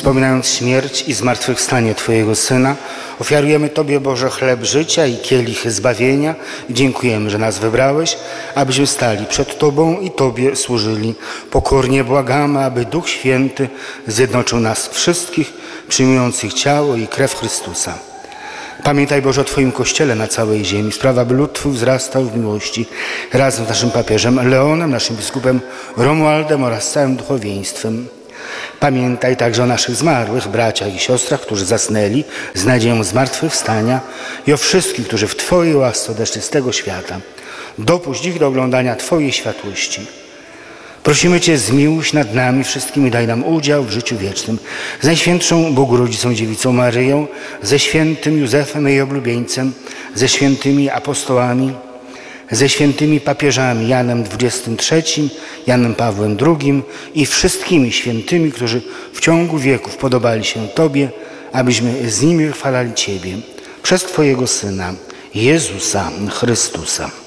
Wspominając śmierć i zmartwychwstanie Twojego Syna, ofiarujemy Tobie, Boże, chleb życia i kielich zbawienia i dziękujemy, że nas wybrałeś, abyśmy stali przed Tobą i Tobie służyli. Pokornie błagamy, aby Duch Święty zjednoczył nas wszystkich, przyjmujących ciało i krew Chrystusa. Pamiętaj, Boże, o Twoim Kościele na całej ziemi. Sprawa, aby lud Twój wzrastał w miłości razem z naszym papieżem Leonem, naszym biskupem Romualdem oraz całym duchowieństwem. Pamiętaj także o naszych zmarłych braciach i siostrach, którzy zasnęli z nadzieją zmartwychwstania i o wszystkich, którzy w Twojej łasce odeszli z tego świata. Dopuść ich do oglądania Twojej światłości. Prosimy Cię, zmiłuj się nad nami wszystkimi, daj nam udział w życiu wiecznym. Z Najświętszą Bogorodzicą Dziewicą Maryją, ze świętym Józefem jej oblubieńcem, ze świętymi apostołami, ze świętymi papieżami Janem XXIII, Janem Pawłem II i wszystkimi świętymi, którzy w ciągu wieków podobali się Tobie, abyśmy z nimi chwalali Ciebie przez Twojego Syna, Jezusa Chrystusa.